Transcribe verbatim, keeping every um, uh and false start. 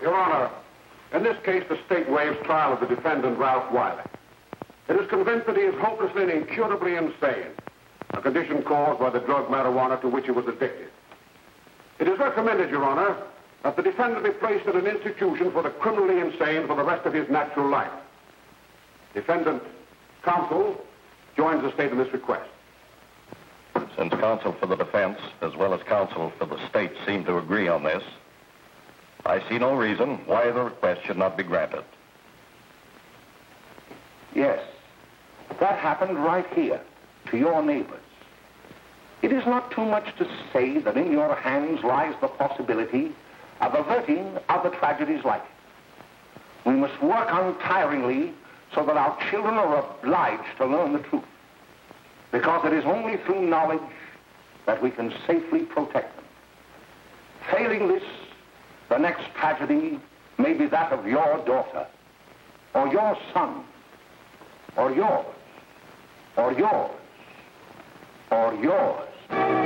Your Honor, in this case, the state waives trial of the defendant, Ralph Wiley. It is convinced that he is hopelessly and incurably insane, a condition caused by the drug marijuana to which he was addicted. It is recommended, Your Honor, that the defendant be placed in an institution for the criminally insane for the rest of his natural life. Defendant counsel joins the state in this request. Since counsel for the defense, as well as counsel for the state, seem to agree on this, I see no reason why the request should not be granted. Yes, that happened right here, to your neighbors. It is not too much to say that in your hands lies the possibility of averting other tragedies like it. We must work untiringly so that our children are obliged to learn the truth, because it is only through knowledge that we can safely protect them. Failing this, the next tragedy may be that of your daughter, or your son, or yours, or yours, or yours.